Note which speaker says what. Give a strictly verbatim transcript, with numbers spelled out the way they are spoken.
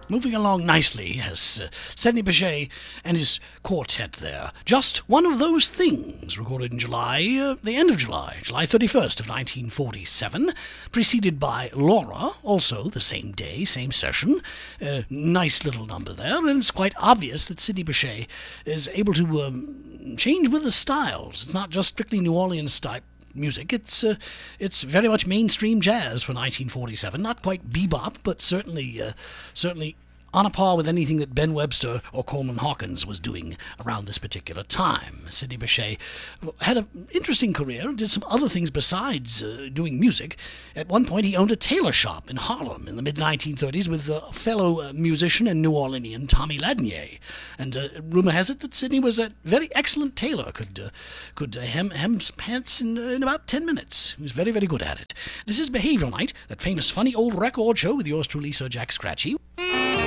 Speaker 1: moving along nicely, yes. Uh, Sidney Bechet and his quartet there. Just One of Those Things, recorded in July, uh, the end of July, July thirty-first of nineteen forty-seven, preceded by Laura, also the same day, same session. Uh, nice little number there, and it's quite obvious that Sidney Bechet is able to um, change with the styles. It's not just strictly New Orleans type music. It's uh, it's very much mainstream jazz for nineteen forty-seven. Not quite bebop, but certainly uh, certainly on a par with anything that Ben Webster or Coleman Hawkins was doing around this particular time. Sidney Bechet had an interesting career, did some other things besides uh, doing music. At one point, he owned a tailor shop in Harlem in the mid nineteen thirties with a fellow uh, musician and New Orleanian, Tommy Ladnier. And uh, rumor has it that Sidney was a very excellent tailor, could uh, could uh, hem, hem pants in, uh, in about ten minutes. He was very, very good at it. This is Behavioral Night, that famous funny old record show with yours truly, Sir Jack Scratchy.